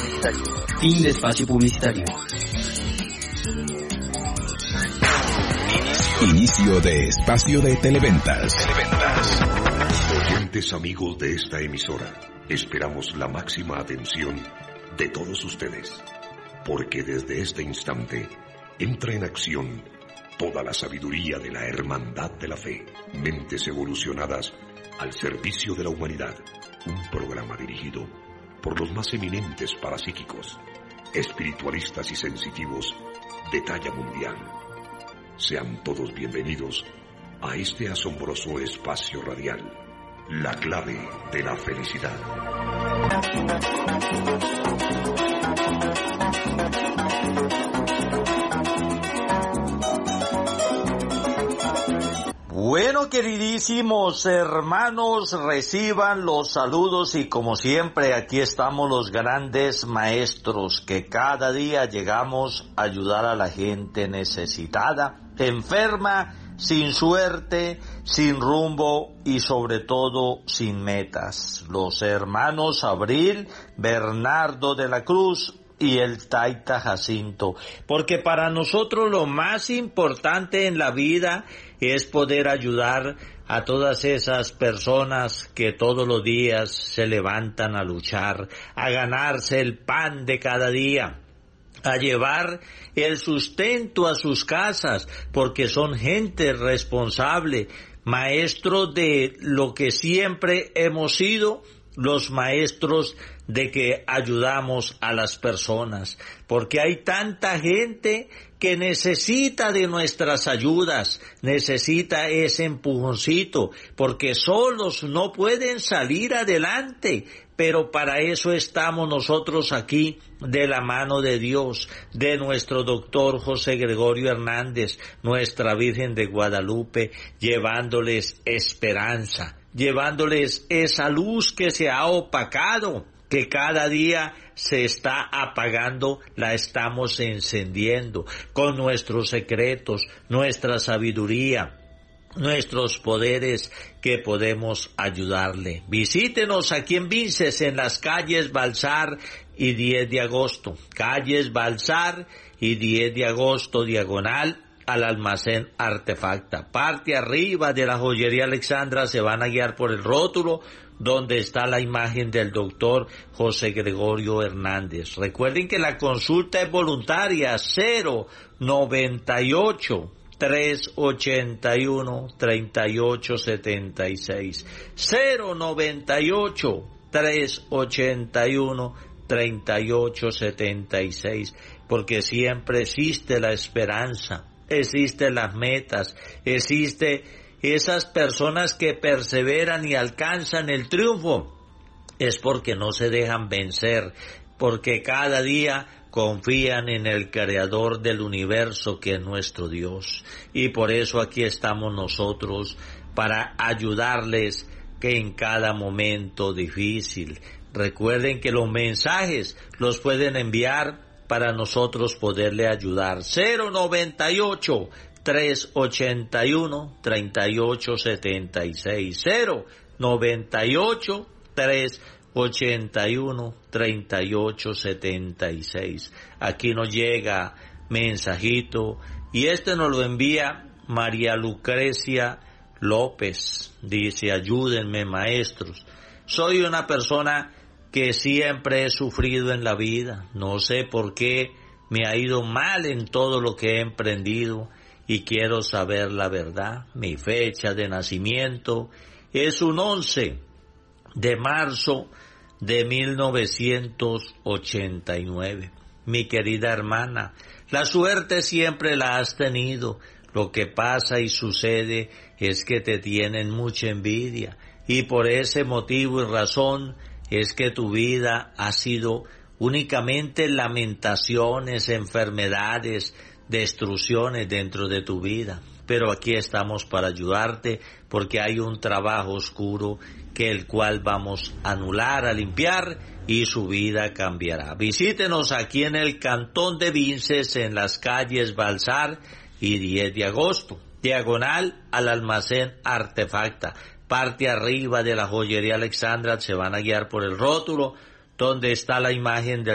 publicitario. Fin de espacio publicitario. Inicio de espacio de televentas. Oyentes amigos de esta emisora, esperamos la máxima atención de todos ustedes, porque desde este instante entra en acción toda la sabiduría de la hermandad de la fe, mentes evolucionadas al servicio de la humanidad, un programa dirigido por los más eminentes parapsíquicos, espiritualistas y sensitivos de talla mundial. Sean todos bienvenidos a este asombroso espacio radial, la clave de la felicidad. Bueno, queridísimos hermanos, reciban los saludos y como siempre aquí estamos los grandes maestros que cada día llegamos a ayudar a la gente necesitada, enferma, sin suerte, sin rumbo y sobre todo sin metas. Los hermanos Abril, Bernardo de la Cruz y el Taita Jacinto, porque para nosotros lo más importante en la vida es poder ayudar a todas esas personas que todos los días se levantan a luchar, a ganarse el pan de cada día, a llevar el sustento a sus casas, porque son gente responsable, maestros de lo que siempre hemos sido, los maestros de que ayudamos a las personas, porque hay tanta gente que necesita de nuestras ayudas, necesita ese empujoncito, porque solos no pueden salir adelante, pero para eso estamos nosotros aquí, de la mano de Dios, de nuestro doctor José Gregorio Hernández, nuestra Virgen de Guadalupe, llevándoles esperanza, llevándoles esa luz que se ha opacado, que cada día se está apagando, la estamos encendiendo con nuestros secretos, nuestra sabiduría, nuestros poderes que podemos ayudarle. Visítenos aquí en Vinces, en las calles Balsar y 10 de agosto. Calles Balsar y 10 de agosto, diagonal al almacén Artefacta. Parte arriba de la joyería Alexandra se van a guiar por el rótulo donde está la imagen del doctor José Gregorio Hernández. Recuerden que la consulta es voluntaria. 098 381 3876 098 381 3876, porque siempre existe la esperanza, existen las metas, existe esas personas que perseveran y alcanzan el triunfo, es porque no se dejan vencer, porque cada día confían en el creador del universo, que es nuestro Dios. Y por eso aquí estamos nosotros, para ayudarles que en cada momento difícil. Recuerden que los mensajes los pueden enviar para nosotros poderle ayudar. 098 381 3876 098 381 3876. Aquí nos llega mensajito y este nos lo envía María Lucrecia López. Dice: ayúdenme, maestros. Soy una persona que siempre he sufrido en la vida. No sé por qué me ha ido mal en todo lo que he emprendido y quiero saber la verdad. Mi fecha de nacimiento es un 11 de marzo de 1989. Mi querida hermana, la suerte siempre la has tenido. Lo que pasa y sucede es que te tienen mucha envidia y por ese motivo y razón es que tu vida ha sido únicamente lamentaciones, enfermedades, destrucciones dentro de tu vida. Pero aquí estamos para ayudarte, porque hay un trabajo oscuro que el cual vamos a anular, a limpiar, y su vida cambiará. Visítenos aquí en el Cantón de Vinces, en las calles Balsar y 10 de agosto, diagonal al almacén Artefacta. Parte arriba de la joyería Alexandra se van a guiar por el rótulo donde está la imagen del